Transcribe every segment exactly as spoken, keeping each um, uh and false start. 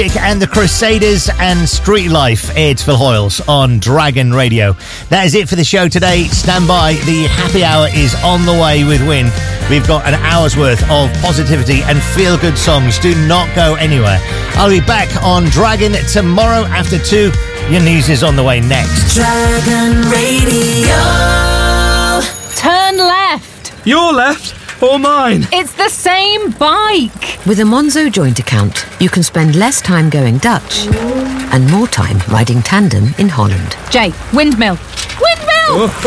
And the Crusaders and Street Life. It's Phil Hoyles on Dragon Radio. That is it for the show today. Stand by. The happy hour is on the way with Win. We've got an hour's worth of positivity and feel-good songs. Do not go anywhere. I'll be back on Dragon tomorrow after two. Your news is on the way next. Dragon Radio. Turn left. Your left or mine? It's the same bike. With a Monzo joint account, you can spend less time going Dutch and more time riding tandem in Holland. Jay, windmill. Windmill! Oh,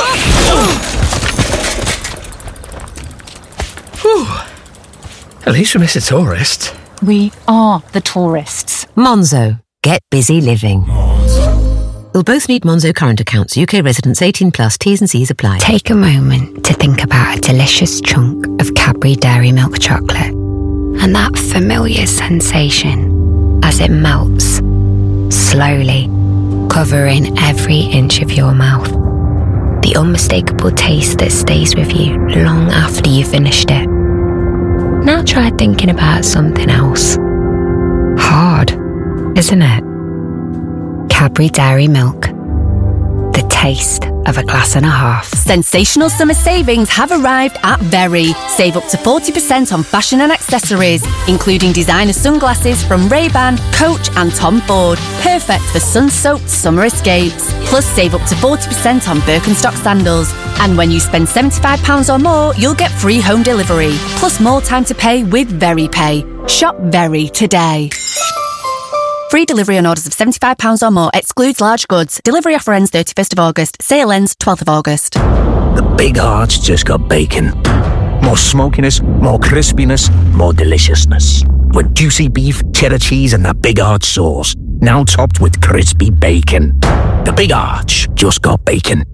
oh. At least we miss a tourist. We are the tourists. Monzo. Get busy living. You'll both need Monzo current accounts. U K residents eighteen plus. T's and C's apply. Take a moment to think about a delicious chunk of Cadbury Dairy Milk chocolate and that familiar sensation as it melts, slowly, covering every inch of your mouth. The unmistakable taste that stays with you long after you've finished it. Now try thinking about something else. Hard, isn't it? Cadbury Dairy Milk. The taste of a glass and a half. Sensational summer savings have arrived at Very. Save up to forty percent on fashion and accessories, including designer sunglasses from Ray-Ban, Coach and Tom Ford. Perfect for sun-soaked summer escapes. Plus, save up to forty percent on Birkenstock sandals. And when you spend seventy-five pounds or more, you'll get free home delivery. Plus more time to pay with Very Pay. Shop Very today. Free delivery on orders of seventy-five pounds or more. Excludes large goods. Delivery offer ends thirty-first of August. Sale ends twelfth of August. The Big Arch just got bacon. More smokiness, more crispiness, more deliciousness. With juicy beef, cheddar cheese and the Big Arch sauce. Now topped with crispy bacon. The Big Arch just got bacon.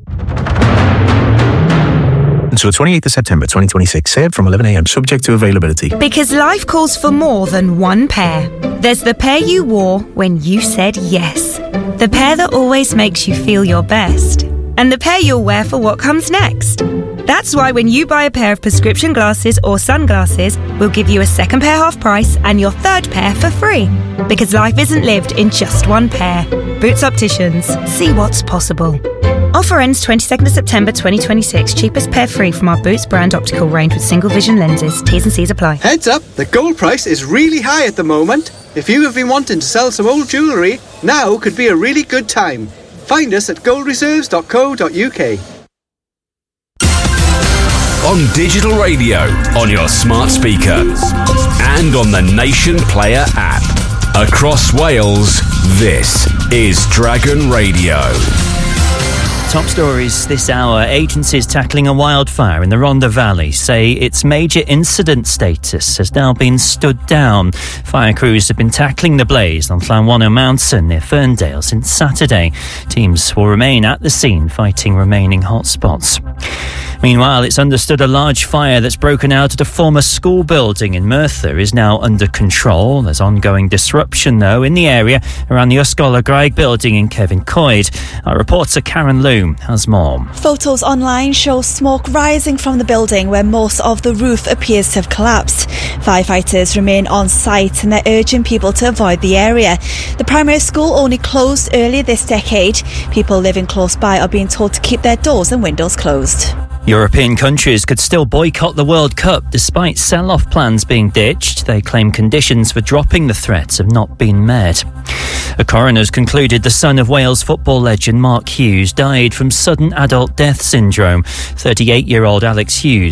Until the twenty-eighth of September twenty twenty-six, served from eleven a.m, subject to availability. Because life calls for more than one pair. There's the pair you wore when you said yes. The pair that always makes you feel your best. And the pair you'll wear for what comes next. That's why when you buy a pair of prescription glasses or sunglasses, we'll give you a second pair half price and your third pair for free. Because life isn't lived in just one pair. Boots Opticians. See what's possible. Offer ends twenty-second of September twenty twenty-six. Cheapest pair free from our Boots brand optical range with single vision lenses. T's and C's apply. Heads up, the gold price is really high at the moment. If you have been wanting to sell some old jewellery, now could be a really good time. Find us at gold reserves dot co dot uk. On digital radio, on your smart speaker, and on the Nation Player app. Across Wales, this is Dragon Radio. Top stories this hour. Agencies tackling a wildfire in the Rhondda Valley say its major incident status has now been stood down. Fire crews have been tackling the blaze on Llanwano Mountain near Ferndale since Saturday. Teams will remain at the scene fighting remaining hotspots. Meanwhile, it's understood a large fire that's broken out at a former school building in Merthyr is now under control. There's ongoing disruption, though, in the area around the Ysgol y Graig building in Kevin Coed. Our reporter Karen Loom has more. Photos online show smoke rising from the building where most of the roof appears to have collapsed. Firefighters remain on site and they're urging people to avoid the area. The primary school only closed earlier this decade. People living close by are being told to keep their doors and windows closed. European countries could still boycott the World Cup despite sell-off plans being ditched. They claim conditions for dropping the threats have not been met. A coroner's concluded the son of Wales football legend Mark Hughes died from sudden adult death syndrome. thirty-eight-year-old Alex Hughes